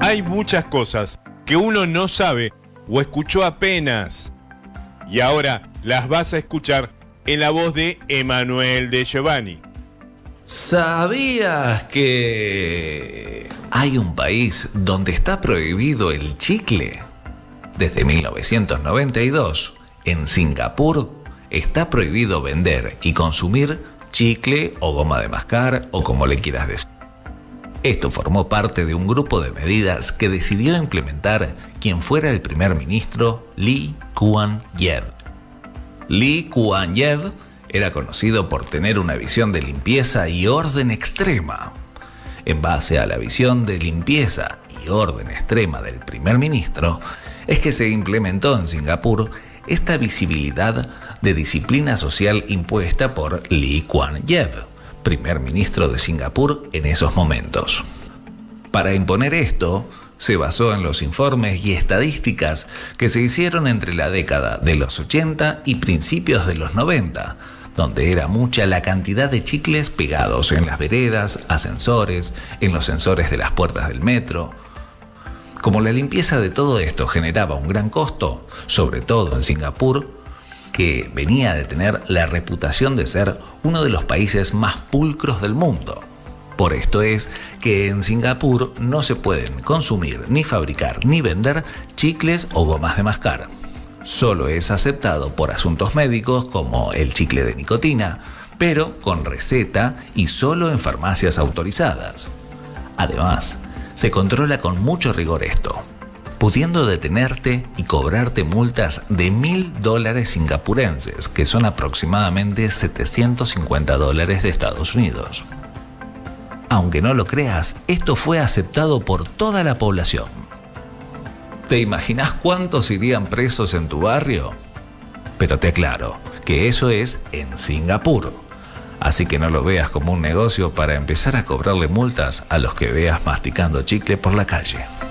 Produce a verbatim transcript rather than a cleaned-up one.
Hay muchas cosas que uno no sabe o escuchó apenas. Y ahora las vas a escuchar en la voz de Emanuel de Giovanni. ¿Sabías que hay un país donde está prohibido el chicle? Desde mil novecientos noventa y dos, en Singapur, está prohibido vender y consumir chicle o goma de mascar o como le quieras decir. Esto formó parte de un grupo de medidas que decidió implementar quien fuera el primer ministro Lee Kuan Yew. Lee Kuan Yew era conocido por tener una visión de limpieza y orden extrema. En base a la visión de limpieza y orden extrema del primer ministro, es que se implementó en Singapur esta visibilidad de disciplina social impuesta por Lee Kuan Yew, primer ministro de Singapur en esos momentos. Para imponer esto, se basó en los informes y estadísticas que se hicieron entre la década de los ochenta y principios de los noventa, donde era mucha la cantidad de chicles pegados en las veredas, ascensores, en los sensores de las puertas del metro. Como la limpieza de todo esto generaba un gran costo, sobre todo en Singapur, que venía de tener la reputación de ser uno de los países más pulcros del mundo. Por esto es que en Singapur no se pueden consumir, ni fabricar, ni vender chicles o gomas de mascar. Solo es aceptado por asuntos médicos como el chicle de nicotina, pero con receta y solo en farmacias autorizadas. Además, se controla con mucho rigor esto, pudiendo detenerte y cobrarte multas de mil dólares singapurenses, que son aproximadamente setecientos cincuenta dólares de Estados Unidos. Aunque no lo creas, esto fue aceptado por toda la población. ¿Te imaginas cuántos irían presos en tu barrio? Pero te aclaro que eso es en Singapur. Así que no lo veas como un negocio para empezar a cobrarle multas a los que veas masticando chicle por la calle.